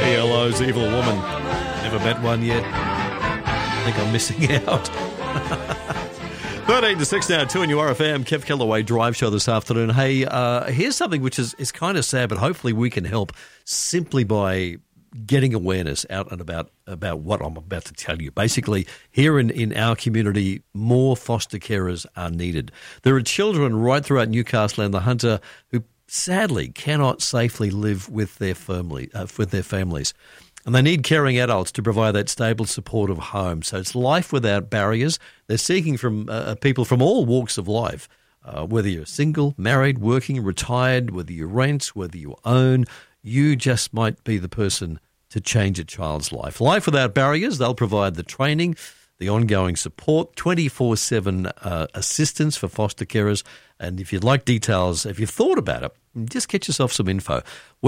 ELO's Evil Woman. Never met one yet. I think I'm missing out. 13 to 6 now, 2 in your RFM, Kev Kellaway Drive Show this afternoon. Hey, here's something which is kind of sad, but hopefully we can help simply by getting awareness out and about what I'm about to tell you. Basically, here in our community, more foster carers are needed. There are children right throughout Newcastle and the Hunter who sadly cannot safely live with their families. And they need caring adults to provide that stable, supportive home. So it's life without barriers. They're seeking from people from all walks of life, whether you're single, married, working, retired, whether you rent, whether you own. You just might be the person to change a child's life. Life without barriers. They'll provide the training, the ongoing support, 24/7 assistance for foster carers. And if you'd like details, if you've thought about it, just get yourself some info.